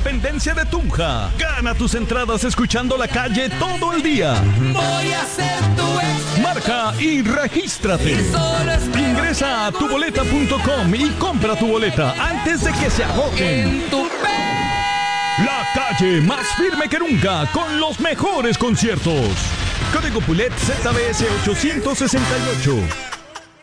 Independencia de Tunja. Gana tus entradas escuchando La Calle todo el día. Voy a ser tu ex. Marca y regístrate. Ingresa a tuboleta.com y compra tu boleta antes de que se agoten. La Calle, más firme que nunca, con los mejores conciertos. Código Pulet ZBS 868.